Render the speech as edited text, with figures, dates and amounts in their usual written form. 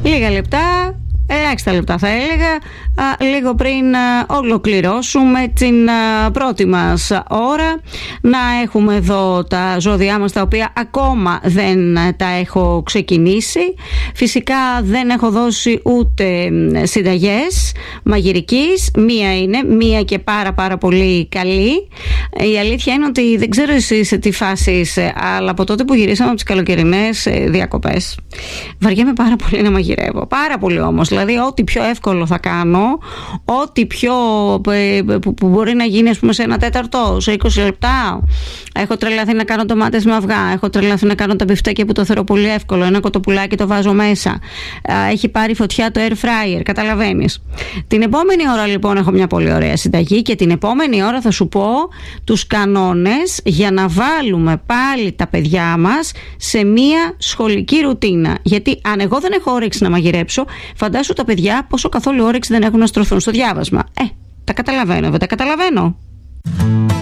λίγα λεπτά, ελάχιστα λεπτά θα έλεγα, λίγο πριν ολοκληρώσουμε την πρώτη μας ώρα, να έχουμε εδώ τα ζώδιά μας, τα οποία ακόμα δεν τα έχω ξεκινήσει. Φυσικά δεν έχω δώσει ούτε συνταγές μαγειρικής. Μία είναι, μία και πάρα πολύ καλή. Η αλήθεια είναι ότι δεν ξέρω εσύ σε τι φάση είσαι, αλλά από τότε που γυρίσαμε από τις καλοκαιρινές διακοπές βαριέμαι πάρα πολύ να μαγειρεύω. Πάρα πολύ όμως. Δηλαδή, ό,τι πιο εύκολο θα κάνω, ό,τι πιο που μπορεί να γίνει, ας πούμε, σε 1 τέταρτο, σε 20 λεπτά. Έχω τρελαθεί να κάνω ντομάτες με αυγά. Έχω τρελαθεί να κάνω τα μπιφτέκια που το θεωρώ πολύ εύκολο. Ένα κοτοπουλάκι το βάζω μέσα. Έχει πάρει φωτιά το air fryer. Καταλαβαίνεις. Την επόμενη ώρα, λοιπόν, έχω μια πολύ ωραία συνταγή και την επόμενη ώρα θα σου πω τους κανόνες για να βάλουμε πάλι τα παιδιά μας σε μια σχολική ρουτίνα. Γιατί αν εγώ δεν έχω όρεξη να μαγειρέψω, φαντάσου τα παιδιά πόσο καθόλου όρεξη δεν έχουν να στρωθούν στο διάβασμα. Τα καταλαβαίνω, δεν τα καταλαβαίνω.